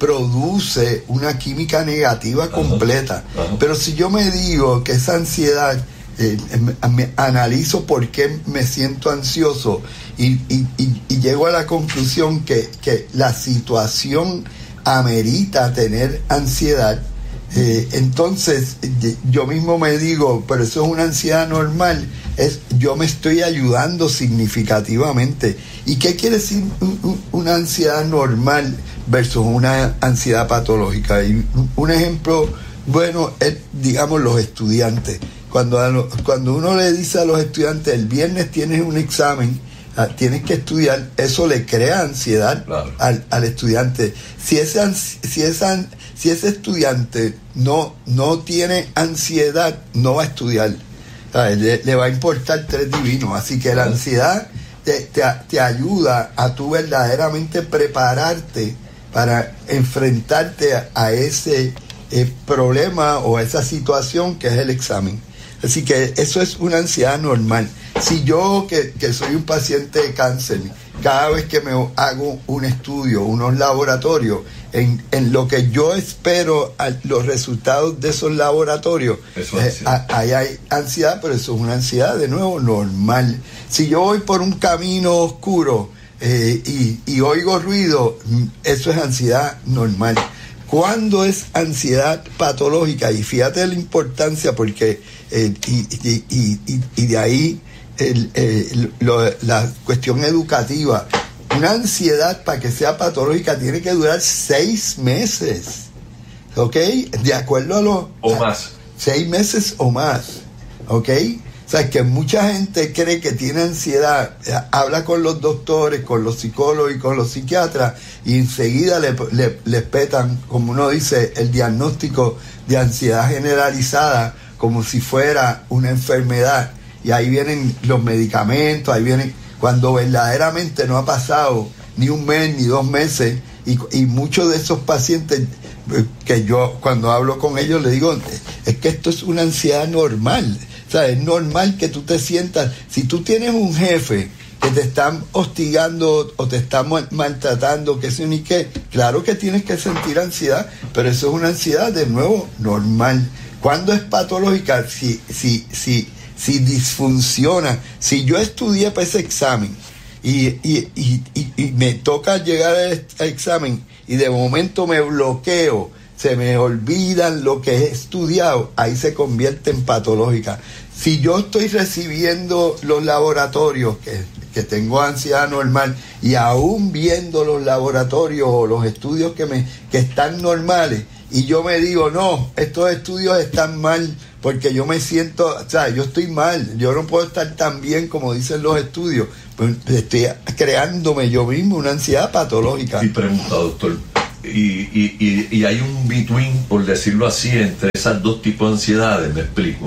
produce una química negativa completa. Ajá, ajá. Pero si yo me digo que esa ansiedad, eh, me analizo por qué me siento ansioso y, y, y, y llego a la conclusión que, que la situación amerita tener ansiedad, Eh, entonces yo mismo me digo, pero eso es una ansiedad normal, es yo me estoy ayudando significativamente. ¿Y qué quiere decir un, un, una ansiedad normal versus una ansiedad patológica? Y un ejemplo bueno es, digamos, los estudiantes. Cuando, a lo, cuando uno le dice a los estudiantes, el viernes tienes un examen, tienes que estudiar, eso le crea ansiedad, claro, al, al estudiante. Si ese, si, esa, si ese estudiante no, no tiene ansiedad, no va a estudiar. Le, le va a importar tres divinos. Así que la ansiedad te, te, te ayuda a tú verdaderamente prepararte para enfrentarte a, a ese eh, problema o a esa situación que es el examen. Así que eso es una ansiedad normal. Si yo, que, que soy un paciente de cáncer, cada vez que me hago un estudio, unos laboratorios, en, en lo que yo espero a los resultados de esos laboratorios, eh, ahí hay ansiedad, pero eso es una ansiedad, de nuevo, normal. Si yo voy por un camino oscuro eh, y, y oigo ruido, eso es ansiedad normal. ¿Cuándo es ansiedad patológica? Y fíjate la importancia, porque eh, y, y, y, y, y de ahí el, el, lo, la cuestión educativa. Una ansiedad, para que sea patológica, tiene que durar seis meses, ¿ok? De acuerdo a lo... O más. Seis meses o más, ¿ok? O sea, que mucha gente cree que tiene ansiedad, habla con los doctores, con los psicólogos y con los psiquiatras, y enseguida le, le, le petan, como uno dice, el diagnóstico de ansiedad generalizada, como si fuera una enfermedad. Y ahí vienen los medicamentos, ahí vienen, cuando verdaderamente no ha pasado ni un mes ni dos meses, y, y muchos de esos pacientes que yo cuando hablo con ellos les digo, es que esto es una ansiedad normal. O sea, es normal que tú te sientas, si tú tienes un jefe que te están hostigando o te están maltratando, que sé ni qué, claro que tienes que sentir ansiedad, pero eso es una ansiedad, de nuevo, normal. ¿Cuándo es patológica? Si, si, si, si disfunciona, si yo estudié para ese examen y, y, y, y, y me toca llegar al examen y de momento me bloqueo, se me olvidan lo que he estudiado, ahí se convierte en patológica. Si yo estoy recibiendo los laboratorios, que, que tengo ansiedad normal, y aún viendo los laboratorios o los estudios que, me, que están normales, y yo me digo, no, estos estudios están mal, porque yo me siento, o sea, yo estoy mal, yo no puedo estar tan bien como dicen los estudios, pues estoy creándome yo mismo una ansiedad patológica. Y pregunta, doctor, y, y, y, y hay un between, por decirlo así, entre esas dos tipos de ansiedades, me explico.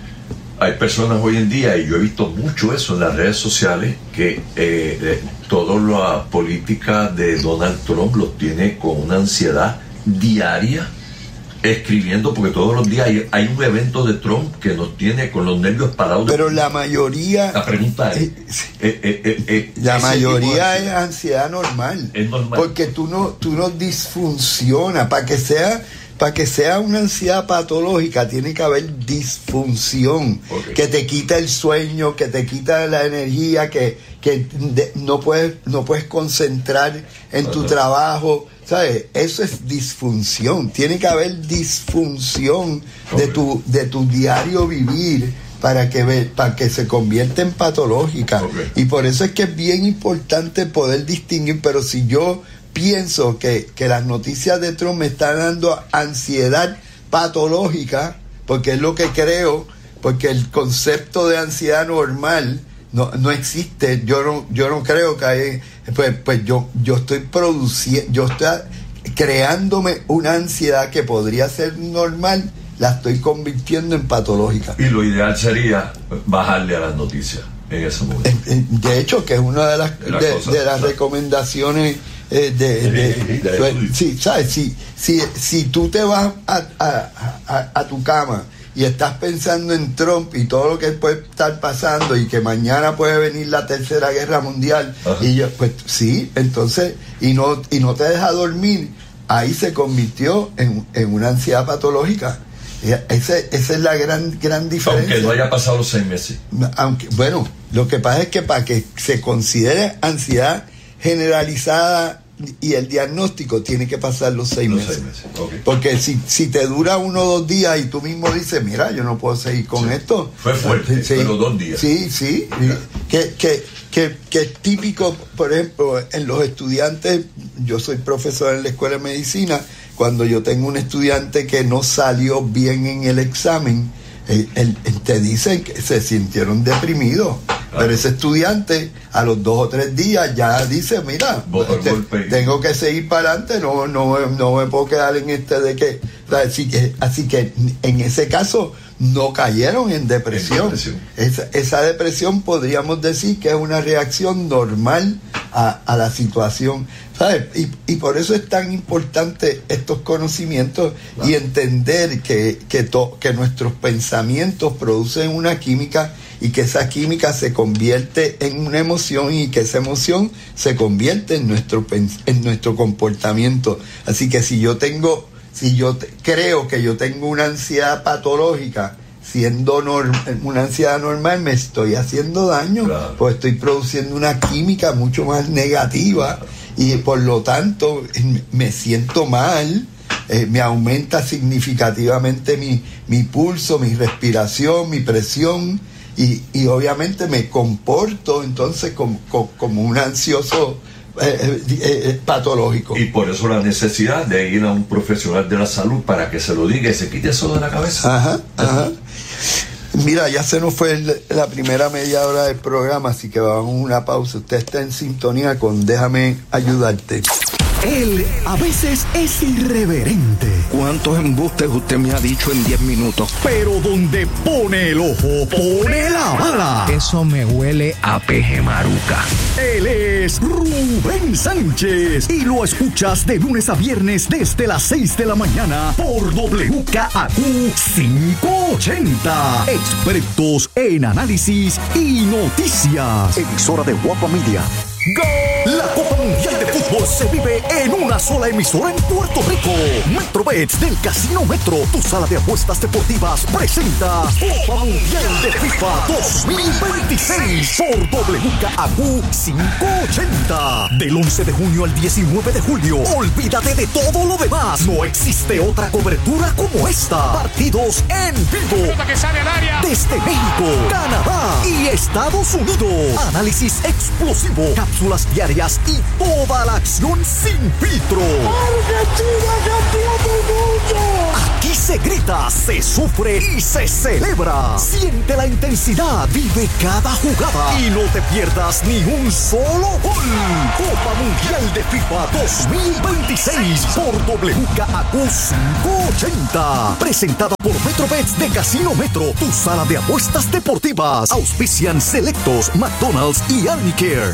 Hay personas hoy en día, y yo he visto mucho eso en las redes sociales, que eh, eh, toda la política de Donald Trump los tiene con una ansiedad diaria, escribiendo, porque todos los días hay, hay un evento de Trump que nos tiene con los nervios parados. Pero la mayoría... La pregunta es... Eh, eh, eh, eh, la mayoría es ansiedad normal. Es normal. Porque tú no, tú no disfunciona. Para que sea... Para que sea una ansiedad patológica tiene que haber disfunción, okay, que te quita el sueño, que te quita la energía, que, que de, no puedes no puedes concentrar en uh-huh. tu trabajo, ¿sabes? Eso es disfunción. Tiene que haber disfunción okay. de tu de tu diario vivir para que ve, para que se convierta en patológica. Okay. Y por eso es que es bien importante poder distinguir, pero si yo pienso que, que las noticias de Trump me están dando ansiedad patológica, porque es lo que creo, porque el concepto de ansiedad normal no, no existe. Yo no, yo no creo que hay, pues, pues yo, yo estoy produciendo, yo estoy creándome una ansiedad que podría ser normal, la estoy convirtiendo en patológica. Y lo ideal sería bajarle a las noticias en ese momento. De hecho, que es una de las, de, de, de las recomendaciones. Eh, de, de, de, de, sí, ¿sabes? Si, si, si tú te vas a, a, a, a tu cama y estás pensando en Trump y todo lo que puede estar pasando y que mañana puede venir la tercera guerra mundial, ajá, y yo, pues sí, entonces, y no, y no te deja dormir, ahí se convirtió en, en una ansiedad patológica. Ese, esa es la gran, gran diferencia. Aunque no haya pasado los seis meses. Aunque, bueno, lo que pasa es que para que se considere ansiedad generalizada y el diagnóstico tiene que pasar los seis los meses, seis meses. Okay. Porque si, si te dura uno o dos días y tú mismo dices, mira, yo no puedo seguir con sí. esto, fue fuerte, sí, pero dos días sí, sí, sí. Que, que, que, que es típico, por ejemplo, en los estudiantes. Yo soy profesor en la escuela de medicina. Cuando yo tengo un estudiante que no salió bien en el examen, el, el, el, te dicen que se sintieron deprimidos. Pero ese estudiante a los dos o tres días ya dice, mira, te, tengo que seguir para adelante, no, no, no me puedo quedar en este de que, así que, así que en ese caso no cayeron en depresión. En depresión. Esa, esa depresión podríamos decir que es una reacción normal a, a la situación, ¿sabes? Y, y por eso es tan importante estos conocimientos, claro, y entender que, que, to, que nuestros pensamientos producen una química y que esa química se convierte en una emoción y que esa emoción se convierte en nuestro, en nuestro comportamiento. Así que si yo tengo, si yo te, creo que yo tengo una ansiedad patológica, siendo norm, una ansiedad normal, me estoy haciendo daño, claro, pues estoy produciendo una química mucho más negativa, claro, y por lo tanto me siento mal. Eh, me aumenta significativamente mi, mi pulso, mi respiración, mi presión. Y, y obviamente me comporto entonces como, como, como un ansioso eh, eh, eh, patológico. Y por eso la necesidad de ir a un profesional de la salud para que se lo diga y se quite eso de la cabeza. Ajá, ajá. Mira, ya se nos fue el, la primera media hora del programa, así que vamos a una pausa. Usted está en sintonía con Déjame Ayudarte. Él a veces es irreverente. ¿Cuántos embustes usted me ha dicho en diez minutos? Pero donde pone el ojo, pone la bala. Eso me huele a peje maruca. Él es Rubén Sánchez y lo escuchas de lunes a viernes desde las seis de la mañana por W K A Q quinientos ochenta. Expertos en análisis y noticias. Emisora de Guapa Media. ¡Gol! La Copa Mundial de Fútbol fútbol se vive en una sola emisora en Puerto Rico. Metrobets del Casino Metro, tu sala de apuestas deportivas, presenta Copa Mundial de FIFA dos mil veintiséis por W K A Q quinientos ochenta. Del once de junio al diecinueve de julio. Olvídate de todo lo demás. No existe otra cobertura como esta. Partidos en vivo. Desde México, Canadá y Estados Unidos. Análisis explosivo, cápsulas diarias y toda la acción sin filtro. ¡Argentina, campeón del mundo! Aquí se grita, se sufre y se celebra. Siente la intensidad, vive cada jugada y no te pierdas ni un solo gol. Copa Mundial de FIFA dos mil veintiséis por W K A Q quinientos ochenta. Presentada por Metrobets de Casino Metro, tu sala de apuestas deportivas. Auspician Selectos, McDonald's y Arnicare.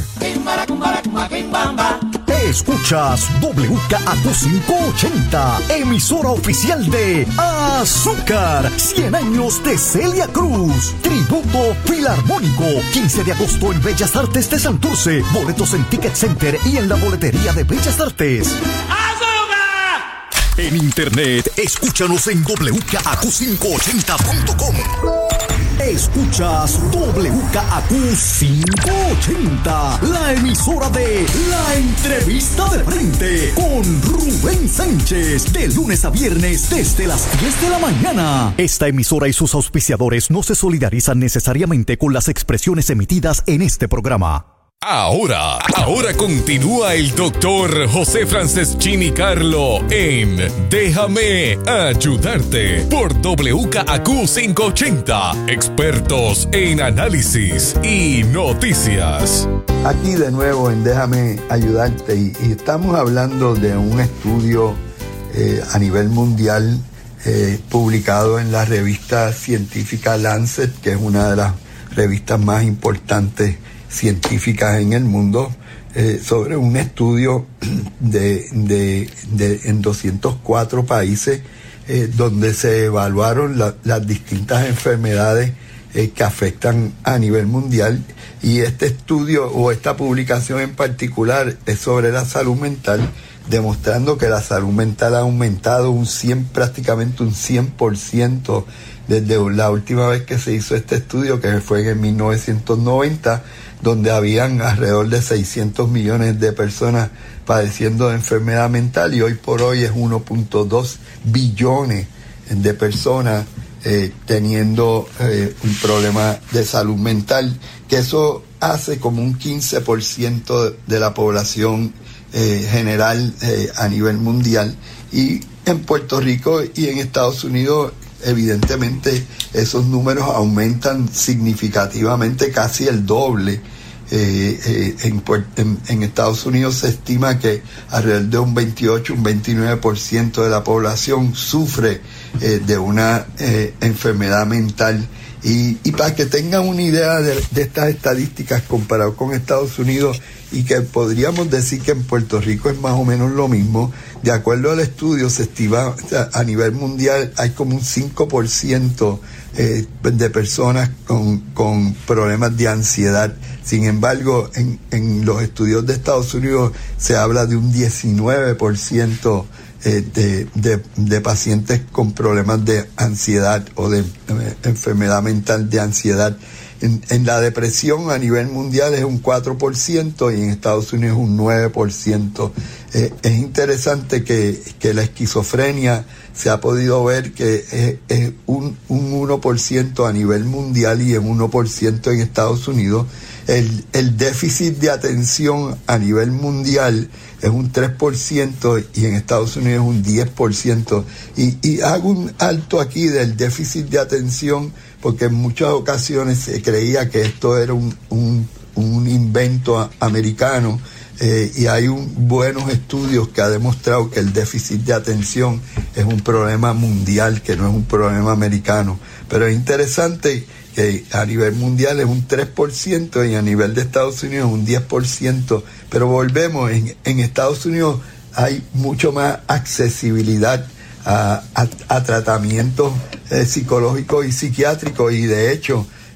Escuchas W K A Q quinientos ochenta, emisora oficial de Azúcar, cien años de Celia Cruz. Tributo Filarmónico, quince de agosto en Bellas Artes de Santurce. Boletos en Ticket Center y en la boletería de Bellas Artes. En internet, escúchanos en W K A Q quinientos ochenta punto com. Escuchas W K A Q quinientos ochenta, la emisora de La Entrevista de Frente con Rubén Sánchez, de lunes a viernes desde las diez de la mañana. Esta emisora y sus auspiciadores no se solidarizan necesariamente con las expresiones emitidas en este programa. Ahora, ahora continúa el doctor José Franceschini Carlo en Déjame Ayudarte por W K A Q quinientos ochenta, expertos en análisis y noticias. Aquí de nuevo en Déjame Ayudarte y, y estamos hablando de un estudio eh, a nivel mundial eh, publicado en la revista científica Lancet, que es una de las revistas más importantes científicas en el mundo, eh, sobre un estudio de, de, de en doscientos cuatro países eh, donde se evaluaron la, las distintas enfermedades eh, que afectan a nivel mundial, y este estudio o esta publicación en particular es sobre la salud mental, demostrando que la salud mental ha aumentado un cien, prácticamente un cien por ciento desde la última vez que se hizo este estudio, que fue en mil novecientos noventa, donde habían alrededor de seiscientos millones de personas padeciendo de enfermedad mental, y hoy por hoy es uno punto dos billones de personas eh, teniendo eh, un problema de salud mental, que eso hace como un quince por ciento de la población eh, general eh, a nivel mundial. Y en Puerto Rico y en Estados Unidos, evidentemente esos números aumentan significativamente, casi el doble. Eh, eh, en, en, en Estados Unidos se estima que alrededor de un veintiocho, un veintinueve por ciento de la población sufre eh, de una eh, enfermedad mental. Y, y para que tengan una idea de, de estas estadísticas comparado con Estados Unidos, y que podríamos decir que en Puerto Rico es más o menos lo mismo, de acuerdo al estudio se estima, o sea, a nivel mundial hay como un cinco por ciento eh, de personas con, con problemas de ansiedad. Sin embargo, en, en los estudios de Estados Unidos se habla de un diecinueve por ciento eh, de, de, de pacientes con problemas de ansiedad o de eh, enfermedad mental de ansiedad. En, en la depresión a nivel mundial es un cuatro por ciento y en Estados Unidos es un nueve por ciento. Eh, es interesante que, que la esquizofrenia se ha podido ver que es, es un, un uno por ciento a nivel mundial y en uno por ciento en Estados Unidos. El, el déficit de atención a nivel mundial es un tres por ciento y en Estados Unidos es un diez por ciento. Y, y hago un alto aquí del déficit de atención porque en muchas ocasiones se creía que esto era un, un, un invento a, americano, eh, y hay un, buenos estudios que ha demostrado que el déficit de atención es un problema mundial, que no es un problema americano. Pero es interesante que a nivel mundial es un tres por ciento y a nivel de Estados Unidos es un diez por ciento. Pero volvemos, en, en Estados Unidos hay mucho más accesibilidad a, a, a tratamientos eh, psicológicos y psiquiátricos, y de hecho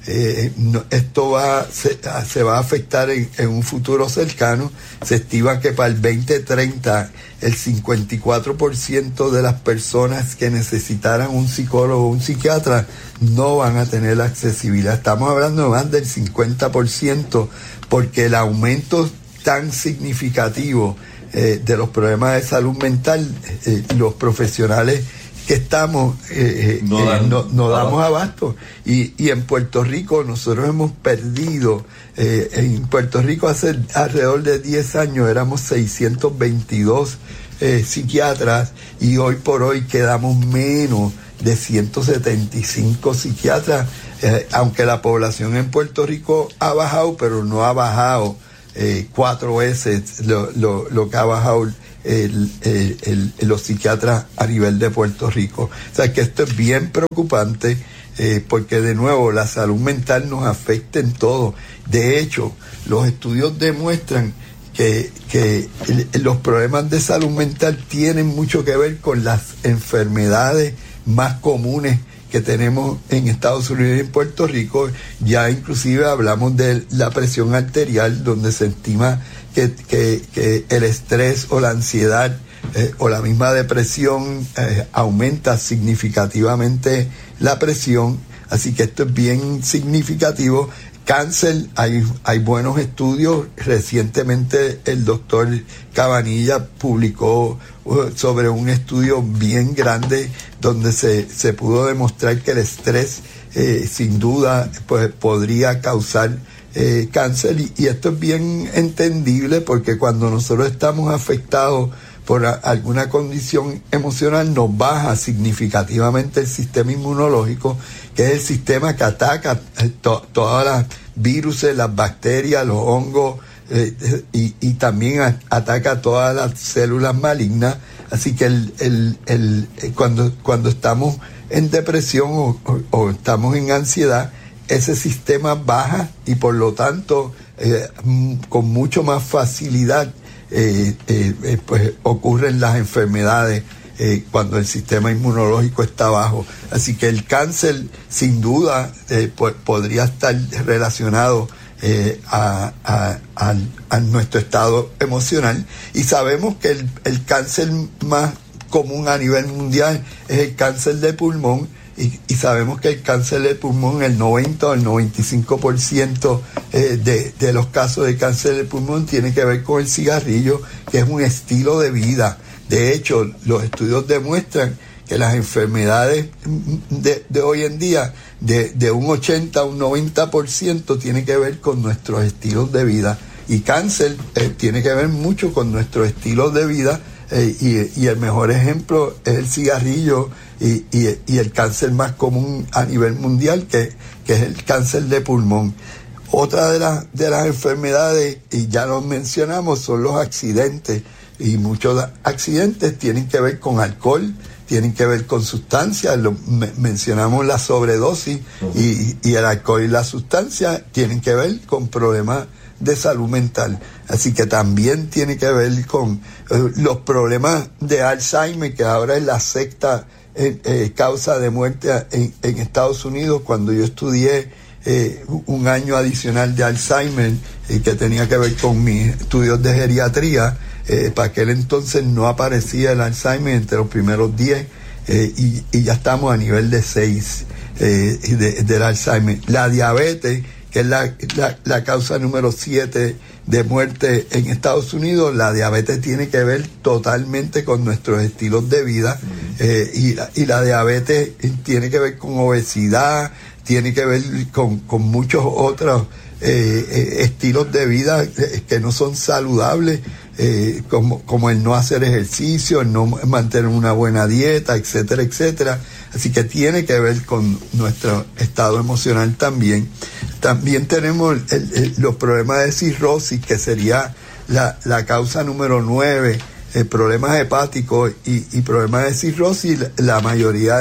Eh, no, esto va se, se va a afectar en, en un futuro cercano. Se estima que para el veinte treinta el cincuenta y cuatro por ciento de las personas que necesitaran un psicólogo o un psiquiatra no van a tener la accesibilidad. Estamos hablando de más del cincuenta por ciento, porque el aumento tan significativo eh, de los problemas de salud mental, eh, los profesionales que estamos eh, no, dan, eh, no, no damos abasto. Y, y en Puerto Rico nosotros hemos perdido, eh, en Puerto Rico hace alrededor de diez años éramos seiscientos veintidós eh, psiquiatras, y hoy por hoy quedamos menos de ciento setenta y cinco psiquiatras, eh, aunque la población en Puerto Rico ha bajado, pero no ha bajado eh, cuatro veces lo, lo, lo que ha bajado El, el, el, los psiquiatras a nivel de Puerto Rico. O sea que esto es bien preocupante, eh, porque de nuevo la salud mental nos afecta en todo. De hecho, los estudios demuestran que, que el, los problemas de salud mental tienen mucho que ver con las enfermedades más comunes que tenemos en Estados Unidos y en Puerto Rico. Ya inclusive hablamos de la presión arterial, donde se estima que, que, que el estrés o la ansiedad eh, o la misma depresión eh, aumenta significativamente la presión. Así que esto es bien significativo. Cáncer, hay, hay buenos estudios. Recientemente el doctor Cabanilla publicó uh, sobre un estudio bien grande donde se, se pudo demostrar que el estrés eh, sin duda pues, podría causar eh, cáncer. Y, y esto es bien entendible, porque cuando nosotros estamos afectados por a, alguna condición emocional, nos baja significativamente el sistema inmunológico, que es el sistema que ataca to, todas las virus, las bacterias, los hongos, eh, y, y también a, ataca todas las células malignas. Así que el, el, el, cuando, cuando estamos en depresión o, o, o estamos en ansiedad, ese sistema baja y por lo tanto eh, con mucho más facilidad eh, eh, eh, pues ocurren las enfermedades Eh, cuando el sistema inmunológico está bajo. Así que el cáncer sin duda eh, po- podría estar relacionado eh, a, a, a, a nuestro estado emocional, y sabemos que el, el cáncer más común a nivel mundial es el cáncer de pulmón, y, y sabemos que el cáncer de pulmón, el noventa o el noventa y cinco por ciento eh, de, de los casos de cáncer de pulmón tiene que ver con el cigarrillo, que es un estilo de vida. De hecho, los estudios demuestran que las enfermedades de, de hoy en día, de, de un ochenta a un noventa por ciento, tiene que ver con nuestros estilos de vida. Y cáncer eh, tiene que ver mucho con nuestros estilos de vida, eh, y, y el mejor ejemplo es el cigarrillo y, y, y el cáncer más común a nivel mundial, que, que es el cáncer de pulmón. Otra de, la, de las enfermedades, y ya lo mencionamos, son los accidentes. Y muchos accidentes tienen que ver con alcohol, tienen que ver con sustancias. Lo, me, mencionamos la sobredosis, uh-huh. y, y el alcohol y la sustancia tienen que ver con problemas de salud mental. Así que también tiene que ver con eh, los problemas de Alzheimer, que ahora es la sexta eh, eh, causa de muerte en, en Estados Unidos. Cuando yo estudié eh, un año adicional de Alzheimer, eh, que tenía que ver con mis estudios de geriatría, Eh, para aquel entonces no aparecía el Alzheimer entre los primeros diez, eh, y, y ya estamos a nivel de seis eh, de, del Alzheimer. La diabetes, que es la, la, la causa número siete de muerte en Estados Unidos, la diabetes tiene que ver totalmente con nuestros estilos de vida, eh, y, la, y la diabetes tiene que ver con obesidad, tiene que ver con, con muchos otros eh, eh, estilos de vida eh, que no son saludables. Eh, como, como el no hacer ejercicio, el no mantener una buena dieta, etcétera, etcétera. Así que tiene que ver con nuestro estado emocional también. También tenemos el, el, los problemas de cirrosis, que sería la, la causa número nueve, eh, problemas hepáticos y, y problemas de cirrosis. La, la mayoría de,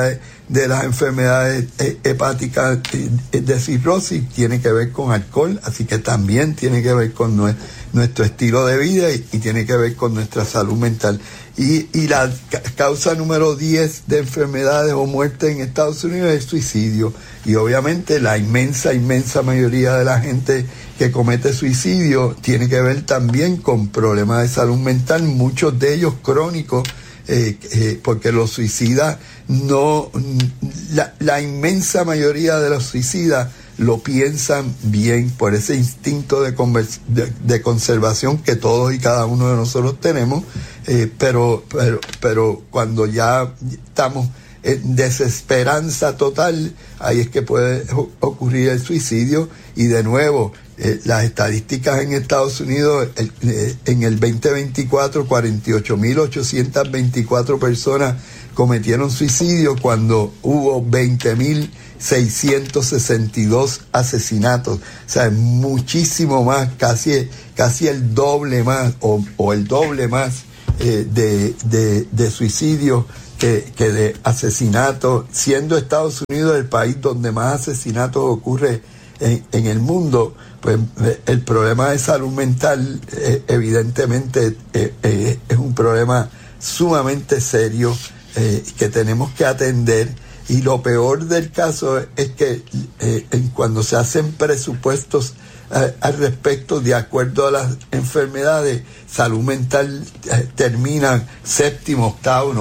de las enfermedades hepáticas de cirrosis tiene que ver con alcohol, así que también tiene que ver con nue- nuestro estilo de vida y, y tiene que ver con nuestra salud mental. Y, y la ca- causa número diez de enfermedades o muertes en Estados Unidos es suicidio. Y obviamente la inmensa, inmensa mayoría de la gente que comete suicidio tiene que ver también con problemas de salud mental, muchos de ellos crónicos, eh, eh, porque los suicidas no, la, la inmensa mayoría de los suicidas lo piensan bien por ese instinto de, convers- de, de conservación que todos y cada uno de nosotros tenemos, eh, pero, pero, pero cuando ya estamos en desesperanza total, ahí es que puede ocurrir el suicidio. Y de nuevo, eh, las estadísticas en Estados Unidos, el, eh, en el veinte veinticuatro, cuarenta y ocho mil ochocientas veinticuatro personas cometieron suicidio cuando hubo veinte mil seiscientos sesenta y dos asesinatos. O sea, muchísimo más, casi, casi el doble más o, o el doble más eh, de, de, de suicidios que, que de asesinatos, siendo Estados Unidos el país donde más asesinatos ocurre en, en el mundo. Pues el problema de salud mental eh, evidentemente eh, eh, es un problema sumamente serio eh, que tenemos que atender. Y lo peor del caso es que eh, en cuando se hacen presupuestos eh, al respecto, de acuerdo a las enfermedades, salud mental eh, termina séptimo, octavo,